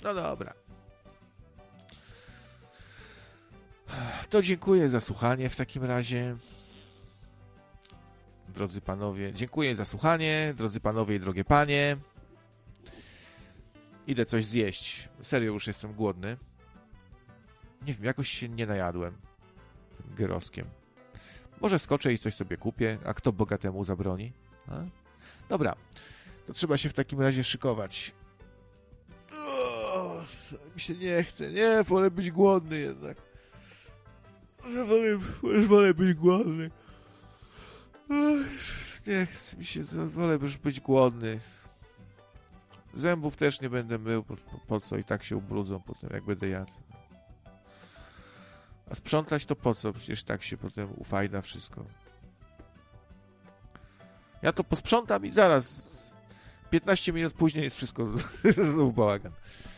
No dobra. To dziękuję za słuchanie w takim razie. Drodzy panowie, dziękuję za słuchanie, drodzy panowie i drogie panie. Idę coś zjeść. Serio, już jestem głodny. Nie wiem, jakoś się nie najadłem tym gyroskiem. Może skoczę i coś sobie kupię, a kto bogatemu zabroni? A? Dobra, to trzeba się w takim razie szykować. Mi się nie chce. Nie, wolę być głodny jednak. Wolę być głodny. Nie chce mi się, wolę już być głodny. Zębów też nie będę mył, po co? I tak się ubrudzą potem, jak będę jadł. A sprzątać to po co? Przecież tak się potem ufajda wszystko. Ja to posprzątam i zaraz 15 minut później jest wszystko znów bałagan.